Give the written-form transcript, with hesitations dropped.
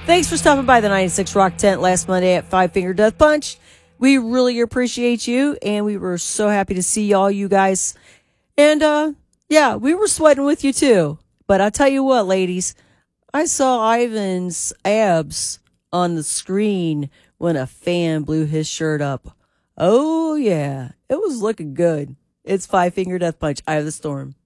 Thanks for stopping by the 96 Rock tent last Monday at Five Finger Death Punch. We really appreciate you, and we were so happy to see all you guys. And, yeah, we were sweating with you too. But I'll tell you what, ladies, I saw Ivan's abs on the screen when a fan blew his shirt up. Oh, yeah, it was looking good. It's Five Finger Death Punch, Eye of the Storm.